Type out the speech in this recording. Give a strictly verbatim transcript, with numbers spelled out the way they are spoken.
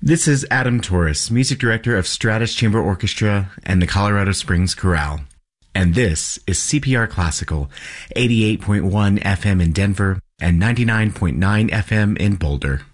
This is Adam Torres, Music Director of Stratus Chamber Orchestra and the Colorado Springs Chorale. And this is C P R Classical, eighty-eight point one F M in Denver and ninety-nine point nine F M in Boulder.